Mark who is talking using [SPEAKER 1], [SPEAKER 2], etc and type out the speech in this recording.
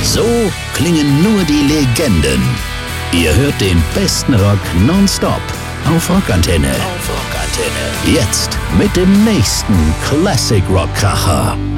[SPEAKER 1] So klingen nur die Legenden. Ihr hört den besten Rock nonstop auf Rockantenne. Jetzt mit dem nächsten Classic Rock Kracher.